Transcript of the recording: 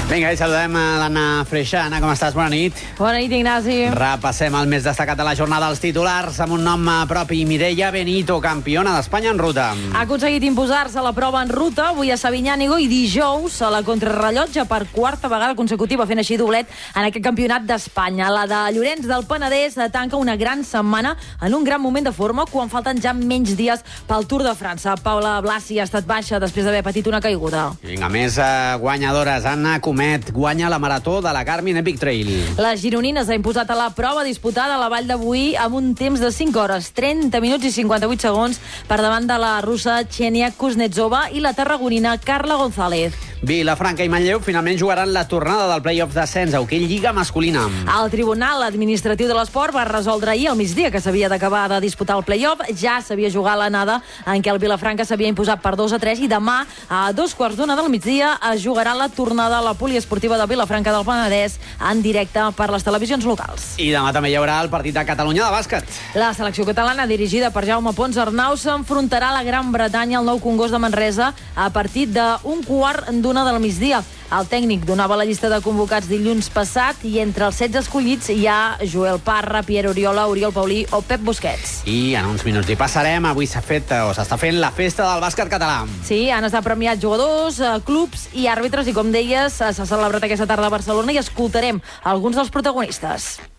Vinga, i saludem a l'Anna Freixa. Anna, com estàs? Bona nit. Bona nit, Ignasi. Repassem el més destacat de la jornada dels titulars amb un nom propi. Mireia Benito, campiona d'Espanya en ruta. Ha aconseguit imposar-se a la prova en ruta avui a Sabinyànigo i dijous a la contrarrellotge per quarta vegada consecutiva, fent així doblet en aquest campionat d'Espanya. La de Llorenç del Penedès tanca una gran setmana en un gran moment de forma quan falten ja menys dies pel Tour de França. Paula Blasi ha estat baixa després d'haver patit una caiguda. Vinga, més guanyadores. Anna Comet guanya la marató de la Garmin Epic Trail. La gironina s'ha imposat a la prova disputada a la Vall d'Avui amb un temps de 5 hores, 30 minuts i 58 segons per davant de la russa Xenia Kuznetsova i la tarragonina Carla González. Vilafranca i Manlleu finalment jugaran la tornada del play-off d'ascens a hoquei Lliga masculina. El Tribunal Administratiu de l'Esport va resoldre ahir al migdia que s'havia d'acabar de disputar el play-off. Ja s'havia jugat l'anada en què el Vilafranca s'havia imposat per 2-3 i demà a 2:15 del migdia es jugarà la tornada a la poliesportiva de Vilafranca del Penedès en directe per les televisions locals. I demà també hi haurà el partit de Catalunya de bàsquet. La selecció catalana, dirigida per Jaume Pons Arnau, s'enfrontarà a la Gran Bretanya al Nou Congost de Manresa a partir d'1:15 del migdia. El tècnic donava la llista de convocats dilluns passat i entre els 16 escollits hi ha Joel Parra, Pierre Oriola, Oriol Paulí o Pep Busquets. I en uns minuts hi passarem. Avui s'està fent la festa del bàsquet català. Sí, han estat premiats jugadors, clubs i àrbitres i, com deies, s'ha celebrat aquesta tarda a Barcelona i escoltarem alguns dels protagonistes.